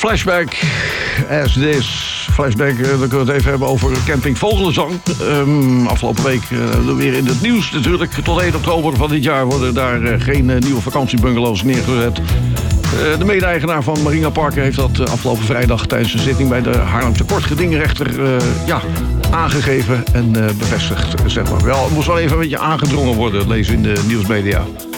Flashback as this. Flashback, dan kunnen we het even hebben over camping Vogelenzang. Afgelopen week weer in het nieuws natuurlijk. Tot 1 oktober van dit jaar worden daar geen nieuwe vakantiebungalows neergezet. De mede-eigenaar van Marina Parken heeft dat afgelopen vrijdag tijdens een zitting bij de Haarlemse Kortgedingrechter aangegeven en bevestigd. Zeg maar. Wel, het moest wel even een beetje aangedrongen worden, lezen in de nieuwsmedia.